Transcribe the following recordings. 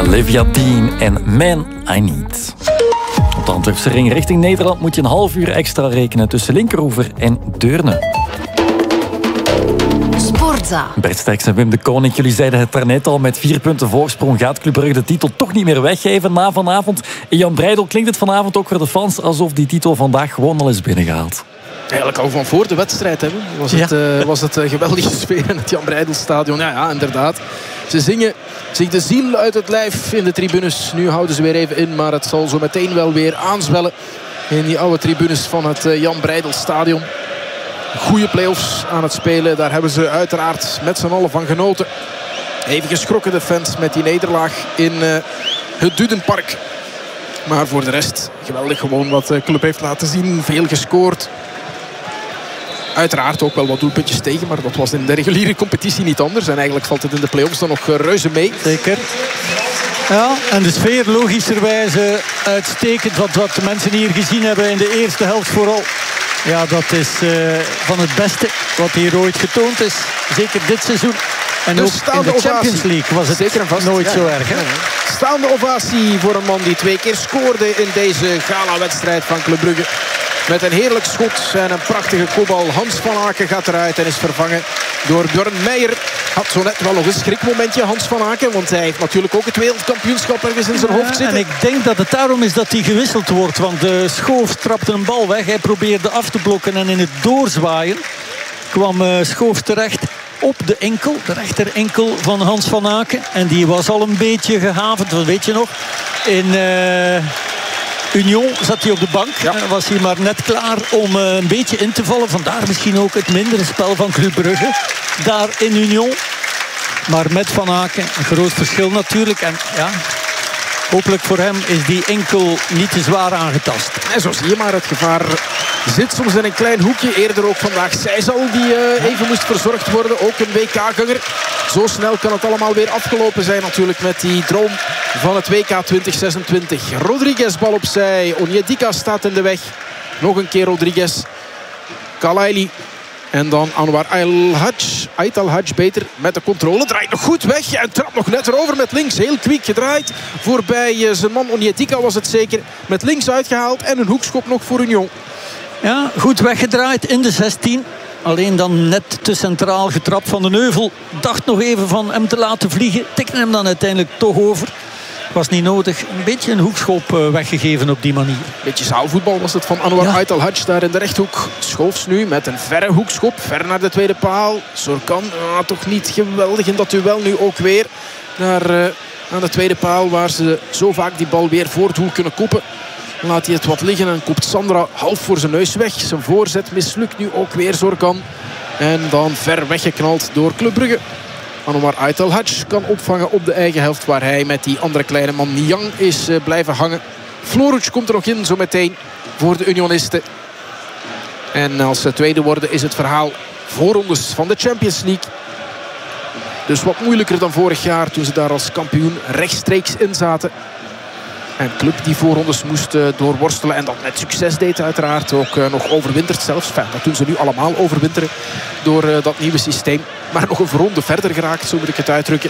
Olivia Dean en Man I Need. Op de Antwerpse ring richting Nederland moet je een half uur extra rekenen tussen Linkeroever en Deurne. Sportza. Bert Sterks en Wim de Koning, jullie zeiden het daarnet al, met 4 punten voorsprong gaat Club Brugge de titel toch niet meer weggeven na vanavond. In Jan Breidel klinkt het vanavond ook voor de fans alsof die titel vandaag gewoon al is binnengehaald. Eigenlijk al van voor de wedstrijd was het geweldige sfeer in het Jan Breidelstadion. Ja, inderdaad. Ze zingen zich de ziel uit het lijf in de tribunes. Nu houden ze weer even in, maar het zal zo meteen wel weer aanzwellen in die oude tribunes van het Jan Breidelstadion. Goede play-offs aan het spelen. Daar hebben ze uiteraard met z'n allen van genoten. Even geschrokken de fans met die nederlaag in het Dudenpark. Maar voor de rest geweldig gewoon wat de club heeft laten zien. Veel gescoord. Uiteraard ook wel wat doelpuntjes tegen. Maar dat was in de reguliere competitie niet anders. En eigenlijk valt het in de play-offs dan nog reuze mee. Zeker. Ja, en de sfeer logischerwijze uitstekend. Wat de mensen hier gezien hebben in de eerste helft vooral. Ja, dat is van het beste wat hier ooit getoond is. Zeker dit seizoen. En dus ook in de Champions League was het zeker vast nooit zo erg. Hè? Staande ovatie voor een man die 2 keer scoorde in deze gala-wedstrijd van Club Brugge. Met een heerlijk schot en een prachtige kopbal. Hans van Aken gaat eruit en is vervangen door Björn Meijer. Had zo net wel nog een schrikmomentje, Hans van Aken. Want hij heeft natuurlijk ook het wereldkampioenschap ergens in zijn hoofd zitten. En ik denk dat het daarom is dat hij gewisseld wordt. Want Schoof trapte een bal weg. Hij probeerde af te blokken en in het doorzwaaien kwam Schoof terecht op de enkel, de rechter enkel van Hans van Aken. En die was al een beetje gehavend, wat weet je nog. In Union zat hij op de bank. Ja. Was hij maar net klaar om een beetje in te vallen. Vandaar misschien ook het mindere spel van Club Brugge. Daar in Union. Maar met Van Aken een groot verschil natuurlijk. En ja, hopelijk voor hem is die enkel niet te zwaar aangetast. En zo zie je maar, het gevaar zit soms in een klein hoekje. Eerder ook vandaag Sijsel die even moest verzorgd worden. Ook een WK-ganger. Zo snel kan het allemaal weer afgelopen zijn natuurlijk met die droom van het WK 2026. Rodriguez bal opzij. Onyedika staat in de weg. Nog een keer Rodriguez. Kalaili. En dan Anwar Ait Al-Haj beter met de controle. Draait nog goed weg en trapt nog net erover met links. Heel kwiek gedraaid. Voorbij zijn man Onyedika was het zeker. Met links uitgehaald en een hoekschop nog voor Union. Ja, goed weggedraaid in de 16. Alleen dan net te centraal getrapt van de Neuvel. Dacht nog even van hem te laten vliegen. Tikte hem dan uiteindelijk toch over. Was niet nodig. Een beetje een hoekschop weggegeven op die manier. Beetje zaalvoetbal was het van Anwar Ait Al-Haj daar in de rechthoek. Schoofs nu met een verre hoekschop. Ver naar de tweede paal. Sorkan toch niet geweldig in dat duel nu ook weer. Naar aan de tweede paal waar ze zo vaak die bal weer voor het doel kunnen koppen. Laat hij het wat liggen en kopt Sandra half voor zijn neus weg. Zijn voorzet mislukt nu ook weer Zorkan. En dan ver weggeknald door Club Brugge. Anwar Ait Al-Haj kan opvangen op de eigen helft waar hij met die andere kleine man Niang is blijven hangen. Floruc komt er nog in zo meteen voor de Unionisten. En als ze tweede worden is het verhaal voorrondes van de Champions League. Dus wat moeilijker dan vorig jaar toen ze daar als kampioen rechtstreeks in zaten. Een club die voorrondes moest doorworstelen en dat met succes deed uiteraard. Ook nog overwinterd zelfs. Enfin, dat doen ze nu allemaal overwinteren door dat nieuwe systeem. Maar nog een ronde verder geraakt, zo moet ik het uitdrukken.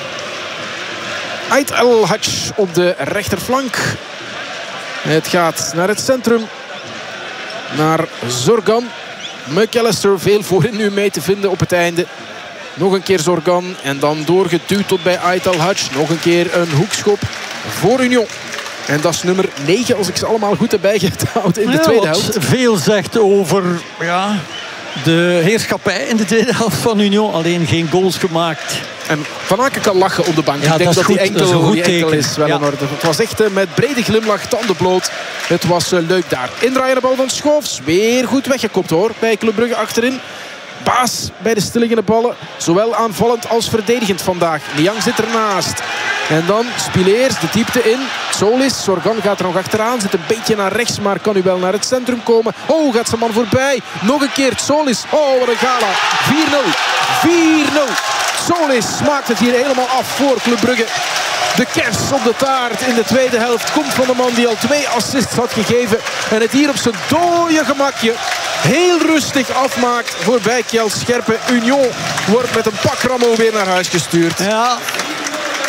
Ait Al-Haj op de rechterflank. Het gaat naar het centrum. Naar Zorgan. McAllister veel voorin nu mee te vinden op het einde. Nog een keer Zorgan en dan doorgeduwd tot bij Ait Al-Haj. Nog een keer een hoekschop voor Union. En dat is nummer 9 als ik ze allemaal goed heb bijgehouden in de tweede helft. Veel zegt over de heerschappij in de tweede helft van Union. Alleen geen goals gemaakt. En Van Aken kan lachen op de bank. Ja, ik denk dat die enkel is wel in orde. Het was echt met brede glimlach, tanden bloot. Het was leuk daar. Indraaiende bal van Schoofs. Weer goed weggekopt hoor. Bij Club Brugge achterin. Baas bij de stillingende ballen. Zowel aanvallend als verdedigend vandaag. Niang zit ernaast. En dan Spileers de diepte in. Solis. Zorgan gaat er nog achteraan. Zit een beetje naar rechts, maar kan nu wel naar het centrum komen. Oh, gaat zijn man voorbij. Nog een keer Solis. Oh, wat een gala. 4-0. 4-0. Solis maakt het hier helemaal af voor Club Brugge. De kers op de taart in de tweede helft komt van de man die al 2 assists had gegeven. En het hier op zijn dode gemakje heel rustig afmaakt voorbij Kjeld Scherpen. Union wordt met een pak rammel weer naar huis gestuurd. Ja,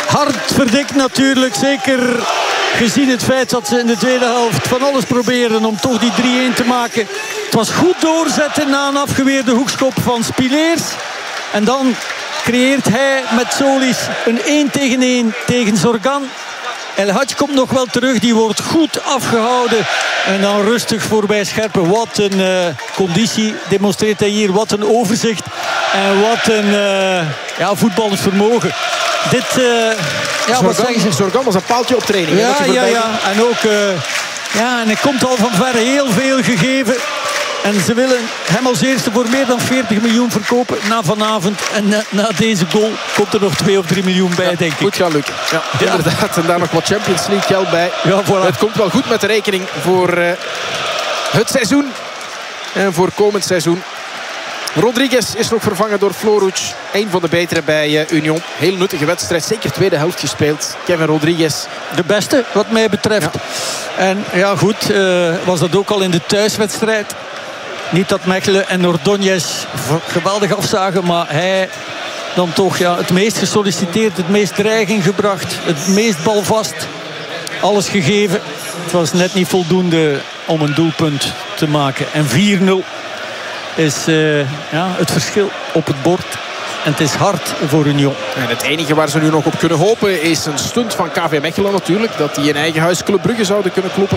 Hard verdikt natuurlijk. Zeker gezien het feit dat ze in de tweede helft van alles proberen om toch die 3-1 te maken. Het was goed doorzetten na een afgeweerde hoekschop van Spileers. En dan creëert hij met Solis een 1-tegen-1 tegen Zorgan. El Hadj komt nog wel terug, die wordt goed afgehouden. En dan rustig voorbij Scherpen. Wat een conditie demonstreert hij hier. Wat een overzicht. En wat een voetballersvermogen. Dit, wat zeggen ze? Zorgan was een paaltje op training. Ja. En ook, en hij komt al van ver, heel veel gegeven. En ze willen hem als eerste voor meer dan 40 miljoen verkopen na vanavond. En na deze goal komt er nog 2 of 3 miljoen bij, denk ik. Goed gaan lukken. Ja, inderdaad. En daar nog wat Champions League geld bij. Ja, voilà. Het komt wel goed met de rekening voor het seizoen. En voor komend seizoen. Rodriguez is nog vervangen door Floruc. Een van de betere bij Union. Heel nuttige wedstrijd. Zeker tweede helft gespeeld. Kevin Rodriguez. De beste, wat mij betreft. Ja. En ja, goed. Was dat ook al in de thuiswedstrijd. Niet dat Mechelen en Ordóñez geweldig afzagen. Maar hij dan toch het meest gesolliciteerd. Het meest dreiging gebracht. Het meest balvast. Alles gegeven. Het was net niet voldoende om een doelpunt te maken. En 4-0 is het verschil op het bord. En het is hard voor Union. En het enige waar ze nu nog op kunnen hopen is een stunt van KV Mechelen natuurlijk. Dat die in eigen huis Club Brugge zouden kunnen kloppen.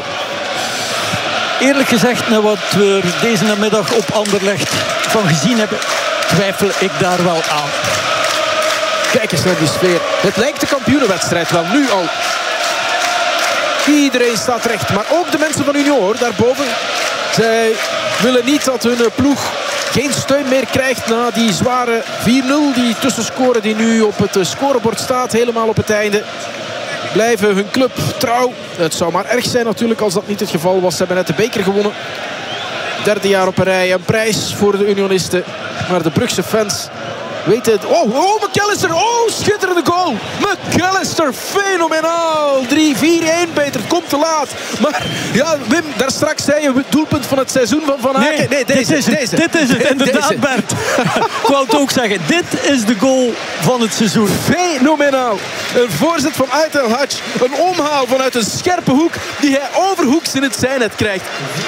Eerlijk gezegd, na wat we deze namiddag op Anderlecht van gezien hebben, twijfel ik daar wel aan. Kijk eens naar die sfeer. Het lijkt de kampioenenwedstrijd wel, nu al. Iedereen staat recht, maar ook de mensen van Union hoor, daarboven. Zij willen niet dat hun ploeg geen steun meer krijgt na die zware 4-0. Die tussenscore die nu op het scorebord staat, helemaal op het einde. Blijven hun club trouw. Het zou maar erg zijn natuurlijk als dat niet het geval was. Ze hebben net de beker gewonnen. 3e jaar op een rij. Een prijs voor de Unionisten. Maar de Brugse fans weten het. Oh, McAllister. Oh, schitterende goal. McAllister, fenomenaal. 3-4-1 beter. Het komt te laat. Maar ja, Wim, daar straks zei je het doelpunt van het seizoen van Van Aken. Nee, deze. Dit is het, inderdaad, Bert. Ik wou het ook zeggen. Dit is de goal van het seizoen. Fenomenaal. Een voorzet van El Hadj. Een omhaal vanuit een scherpe hoek die hij overhoeks in het zijnet krijgt.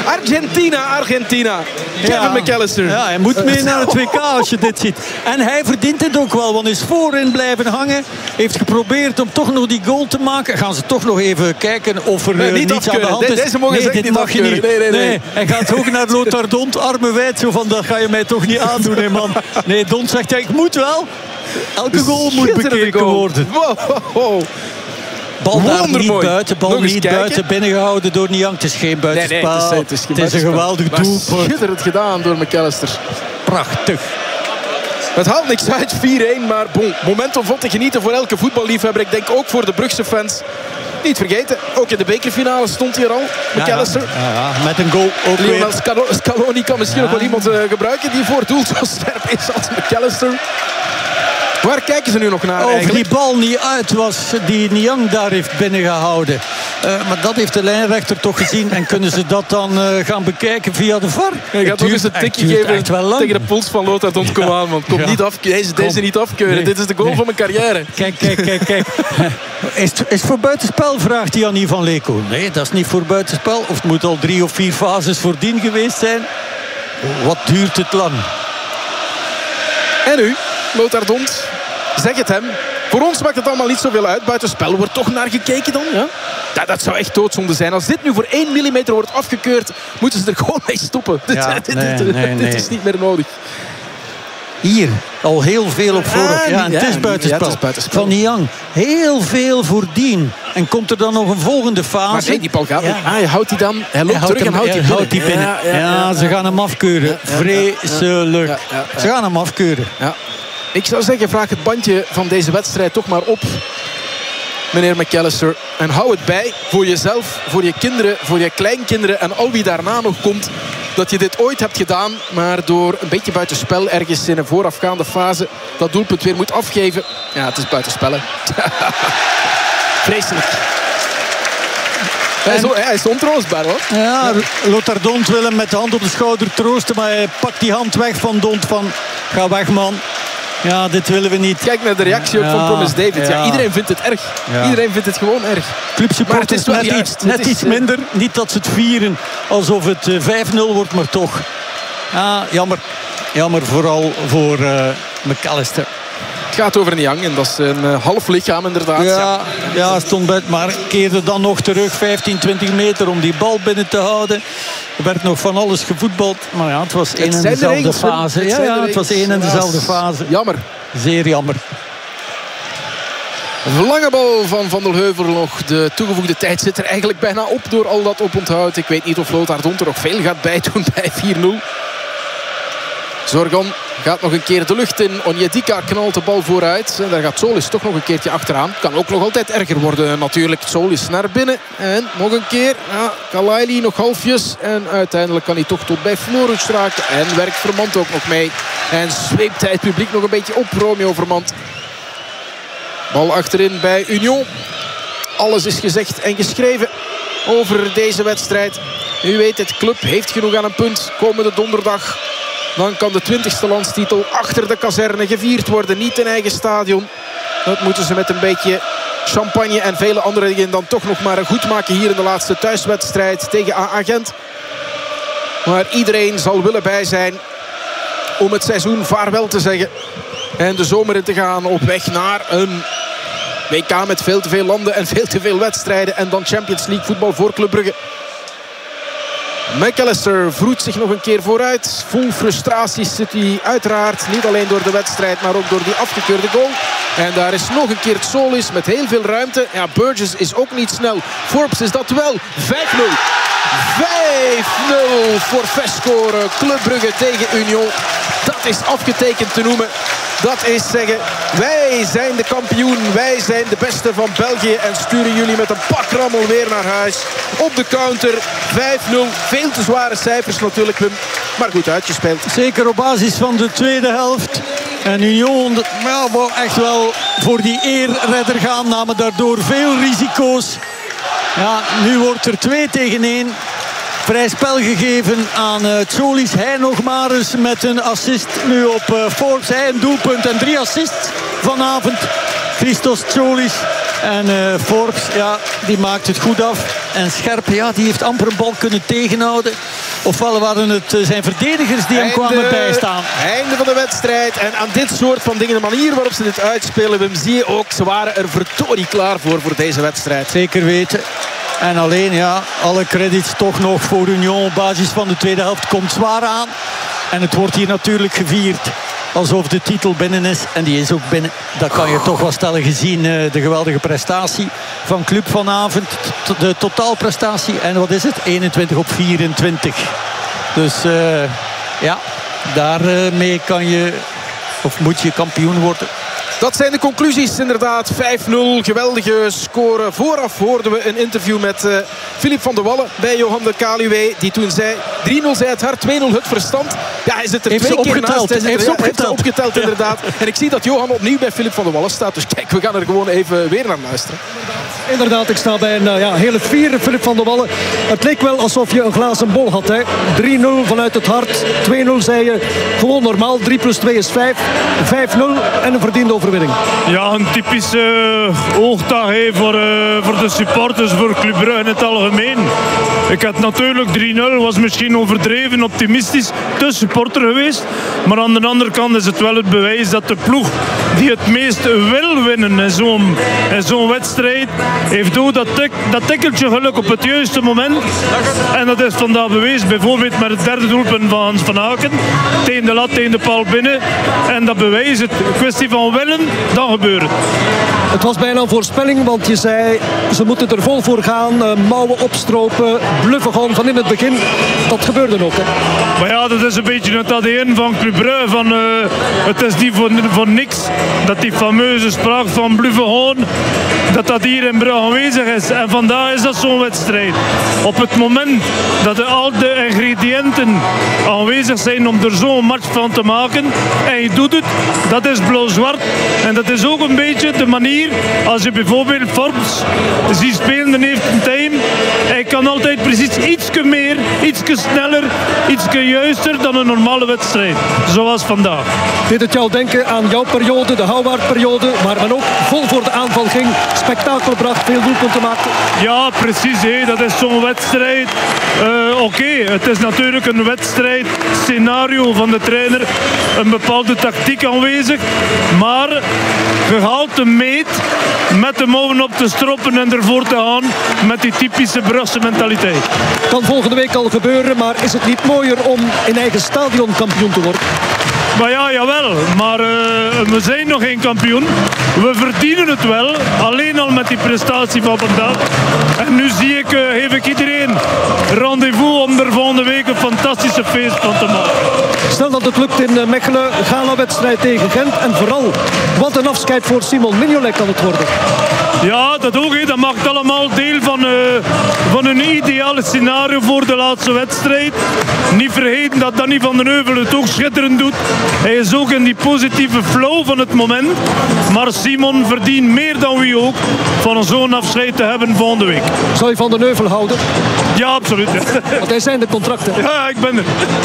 Argentina. Kevin McAllister. Ja, hij moet mee naar het WK als je dit ziet. En hij verdient het ook wel, want is voorin blijven hangen. Heeft geprobeerd om toch nog die goal te maken. Gaan ze toch nog even kijken of er niets aan de hand is. Deze mogen ze niet afkeuren. Nee. Hij gaat ook naar Lothar Dont, arme wijd. Zo van, dat ga je mij toch niet aandoen, hè, man. Nee, Dont zegt, ik moet wel. Elke goal moet bekeken worden. Wow. Bal daar niet buiten, buiten, binnengehouden door Niang. Het is geen buitenspel. Het is een geweldig doelpunt. Schitterend gedaan door McAllister. Prachtig. Het haalt niks uit, 4-1, maar bon, moment om van te genieten voor elke voetballiefhebber. Ik denk ook voor de Brugse fans. Niet vergeten, ook in de bekerfinale stond hij er al, McAllister. Ja, met een goal ook Lionel Scaloni kan misschien ook wel iemand gebruiken die voor doel zo scherp is als McAllister. Waar kijken ze nu nog naar eigenlijk? Die bal niet uit was die Niang daar heeft binnengehouden. Maar dat heeft de lijnrechter toch gezien. En kunnen ze dat dan gaan bekijken via de VAR? Hij gaat ook eens een tikje geven tegen de pols van Lothar Dont. Kom aan, man. Kom niet af, deze niet afkeuren. Nee. Dit is de goal van mijn carrière. Kijk. Is het voor buitenspel, vraagt hij aan Ivan Leko. Nee, dat is niet voor buitenspel. Of het moet al 3 of 4 fases voordien geweest zijn. Wat duurt het lang? En nu? Lothar Dont, zeg het hem. Voor ons maakt het allemaal niet zoveel uit. Buitenspel wordt toch naar gekeken dan. Ja? Dat zou echt doodzonde zijn. Als dit nu voor 1 millimeter wordt afgekeurd, moeten ze er gewoon mee stoppen. Dit is niet meer nodig. Hier, al heel veel op voorop. Het is buitenspel. Van Niang. Heel veel voordien. En komt er dan nog een volgende fase? Maar nee, die bal gaat niet. Hij houdt die dan. Hij loopt terug en houdt die binnen. Ja, ze gaan hem afkeuren. Vreselijk. Ze gaan hem afkeuren. Ja. Ik zou zeggen, vraag het bandje van deze wedstrijd toch maar op, meneer McAllister. En hou het bij voor jezelf, voor je kinderen, voor je kleinkinderen en al wie daarna nog komt. Dat je dit ooit hebt gedaan, maar door een beetje buitenspel ergens in een voorafgaande fase dat doelpunt weer moet afgeven. Ja, het is buitenspel, hè. Vreselijk. Hij is ontroostbaar, hoor. Ja, Lothar Dont wil hem met de hand op de schouder troosten, maar hij pakt die hand weg van Dont van, ga weg, man. Ja, dit willen we niet. Kijk naar de reactie ook van Promise David. Ja, iedereen vindt het erg. Ja. Iedereen vindt het gewoon erg. Clubsupporters net iets minder. Niet dat ze het vieren alsof het 5-0 wordt, maar toch. Ja, jammer. Jammer vooral voor McAllister. Het gaat over Niang en dat is een half lichaam inderdaad. Ja, stond bij het, maar keerde dan nog terug 15, 20 meter om die bal binnen te houden. Er werd nog van alles gevoetbald. Maar ja, het was één en dezelfde fase. Het was één en dezelfde fase. Jammer. Zeer jammer. Lange bal van Van der Heuvel nog. De toegevoegde tijd zit er eigenlijk bijna op door al dat oponthoud. Ik weet niet of Lothar Dont er nog veel gaat bijdoen bij 4-0. Zorgan gaat nog een keer de lucht in. Onyedika knalt de bal vooruit. En daar gaat Solis toch nog een keertje achteraan. Kan ook nog altijd erger worden natuurlijk. Solis naar binnen. En nog een keer. Ja, Kalaili nog halfjes. En uiteindelijk kan hij toch tot bij Floruc raken. En werkt Vermand ook nog mee. En zweept hij het publiek nog een beetje op. Romeo Vermand. Bal achterin bij Union. Alles is gezegd en geschreven over deze wedstrijd. U weet het, club heeft genoeg aan een punt. Komende donderdag. Dan kan de 20e landstitel achter de kazerne gevierd worden. Niet in eigen stadion. Dat moeten ze met een beetje champagne en vele andere dingen dan toch nog maar goed maken hier in de laatste thuiswedstrijd tegen AA Gent. Maar iedereen zal willen bij zijn om het seizoen vaarwel te zeggen. En de zomer in te gaan op weg naar een WK met veel te veel landen en veel te veel wedstrijden. En dan Champions League voetbal voor Club Brugge. McAllister vroet zich nog een keer vooruit. Vol frustraties zit hij uiteraard. Niet alleen door de wedstrijd, maar ook door die afgekeurde goal. En daar is nog een keer Solis met heel veel ruimte. Ja, Burgess is ook niet snel. Forbes is dat wel. 5-0. 5-0 voor verscoren. Club Brugge tegen Union. Dat is afgetekend te noemen. Dat is zeggen, wij zijn de kampioen. Wij zijn de beste van België. En sturen jullie met een pak rammel weer naar huis. Op de counter 5-0. Veel te zware cijfers natuurlijk, Wim. Maar goed uitgespeeld. Zeker op basis van de tweede helft. En Union wou echt wel voor die eerredder gaan. Namen daardoor veel risico's. Ja, nu wordt er 2-1. Vrij spel gegeven aan Solis. Hij nog maar eens met een assist nu op Forbes. Hij een doelpunt en 3 assists vanavond. Christos Solis. En Forbes, ja, die maakt het goed af. En Scherp, ja, die heeft amper een bal kunnen tegenhouden. Ofwel waren het zijn verdedigers die hem kwamen bijstaan. Einde van de wedstrijd. En aan dit soort van dingen, de manier waarop ze dit uitspelen, Wim, zie je ook, ze waren er verdorie klaar voor deze wedstrijd. Zeker weten. En alleen, ja, alle credits toch nog voor Union op basis van de tweede helft. Komt zwaar aan. En het wordt hier natuurlijk gevierd alsof de titel binnen is. En die is ook binnen. Dat kan je toch wel stellen gezien de geweldige prestatie van Club vanavond. De totaalprestatie. En wat is het? 21-24. Dus ja, daarmee kan je of moet je kampioen worden. Dat zijn de conclusies inderdaad. 5-0, geweldige score. Vooraf hoorden we een interview met Filip van der Wallen bij Johan de Kaluwe. Die toen zei, 3-0 zei het hart, 2-0 het verstand. Ja, hij zit er heeft 2 keer naast. Hij heeft ze opgeteld inderdaad. En ik zie dat Johan opnieuw bij Filip van der Wallen staat. Dus kijk, we gaan er gewoon even weer naar luisteren. Inderdaad, ik sta bij een hele fiere Filip van der Wallen. Het leek wel alsof je een glazen bol had. 3-0 vanuit het hart. 2-0 zei je gewoon normaal. 3 plus 2 is 5. 5-0 en een verdiende overwinning. Ja, een typische oogdag voor de supporters, voor Club Brugge in het algemeen. Ik had natuurlijk 3-0, was misschien overdreven optimistisch de supporter geweest. Maar aan de andere kant is het wel het bewijs dat de ploeg die het meest wil winnen in zo'n wedstrijd heeft ook dat tikkeltje geluk op het juiste moment. En dat is vandaag bewezen, bijvoorbeeld met het derde doelpunt van Hans van Aken. Tegen de lat, tegen de paal binnen. En dat bewijst het. Een kwestie van willen, dan gebeurt het. Het was bijna een voorspelling, want je zei ze moeten er vol voor gaan. Mouwen opstropen, bluffen gewoon van in het begin. Dat gebeurde ook, hè? Maar ja, dat is een beetje het ADN van Club Brugge. Het is niet voor niks dat die fameuze spraak van bluffen gewoon, dat hier in Brugge aanwezig is. En vandaag is dat zo'n wedstrijd. Op het moment dat al de ingrediënten aanwezig zijn om er zo'n match van te maken en je doet het, dat is blauw-zwart. En dat is ook een beetje de manier als je bijvoorbeeld Forbes ziet spelen, dan heeft een time. Hij kan altijd precies ietsje ietsje sneller, ietsje juister dan een normale wedstrijd. Zoals vandaag. Deed het jou denken aan jouw periode, de Houwaard-periode, waar men ook vol voor de aanval ging, spektakel bracht, veel doelpunten maakte? Ja, precies. Dat is zo'n wedstrijd. Oké, het is natuurlijk een wedstrijd, scenario van de trainer, een bepaalde tactiek aanwezig, maar gehaald de meet met de mouwen op te stroppen en ervoor te gaan met die typische Brugse mentaliteit. Kan volgende week al gebeuren, maar is het niet mooier om in eigen stadion kampioen te worden? Maar ja, jawel. Maar we zijn nog geen kampioen. We verdienen het wel. Alleen al met die prestatie van vandaag. En nu geef ik iedereen rendezvous om er volgende week een fantastische feest van te maken. Stel dat het lukt in Mechelen, gala-wedstrijd tegen Gent. En vooral, wat een afscheid voor Simon Mignolet kan het worden. Ja, dat ook. Dat maakt allemaal deel van een ideale scenario voor de laatste wedstrijd. Niet vergeten dat Danny van den Heuvel het ook schitterend doet. Hij is ook in die positieve flow van het moment. Maar Simon verdient meer dan wie ook van zo'n afscheid te hebben volgende week. Zou je van den Heuvel houden? Ja, absoluut. Want hij zijn de contracten. Ja, ik ben er.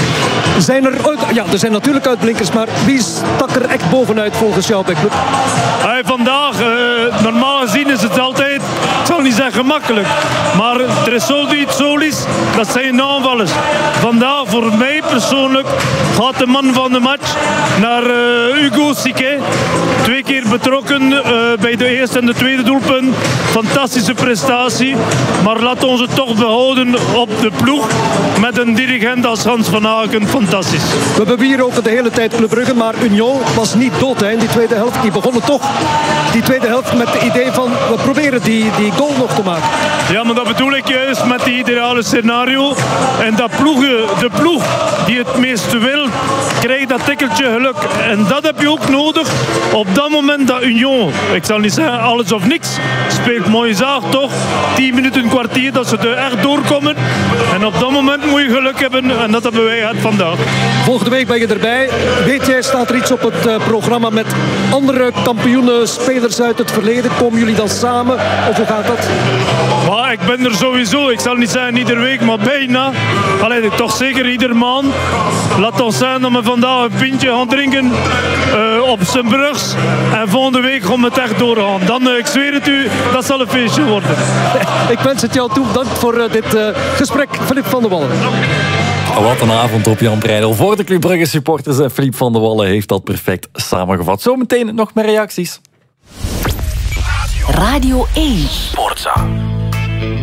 Er zijn natuurlijk uitblinkers, maar wie stak er echt bovenuit volgens jou bij club? Vandaag, normaal gezien is het altijd, ik zal niet zeggen gemakkelijk, maar Tresoldi, Solis, dat zijn aanvallers. Vandaag voor mij persoonlijk gaat de man van de match naar Hugo Siquet. 2 keer betrokken bij de eerste en de tweede doelpunt. Fantastische prestatie, maar laat ons het toch behouden op de ploeg met een dirigent als Hans van Aken. Fantastisch. We hebben hier ook de hele tijd Club Brugge, maar Union was niet dood in die tweede helft. Die begonnen toch die tweede helft met het idee van we proberen die goal nog te maken. Ja, maar dat bedoel ik juist met die ideale scenario. En dat de ploeg die het meeste wil, krijgt dat tikkeltje geluk. En dat heb je ook nodig op dat moment dat Union, ik zal niet zeggen alles of niks, speelt mooi zaag toch. 10 minuten, een kwartier dat ze er echt doorkomen. En op dat moment moet je geluk hebben en dat hebben wij gehad vandaag. Volgende week ben je erbij. Weet jij, staat er iets op het programma met andere kampioenen, spelers uit het verleden? Komen jullie dan samen of hoe gaat dat? Maar ik ben er sowieso, ik zal niet zeggen iedere week, maar bijna. Allee, toch zeker iedere maand. Laat ons zijn dat we vandaag een pintje gaan drinken op zijn Brugs. En volgende week gaan we het echt doorgaan. Dan, ik zweer het u, dat zal een feestje worden. Ik wens het jou toe. Dank voor dit gesprek, Filip van der Wallen. Wat een avond op Jan Breidel voor de Club Brugge supporters. En Filip van der Wallen heeft dat perfect samengevat. Zometeen nog meer reacties. Radio 1 Sportza.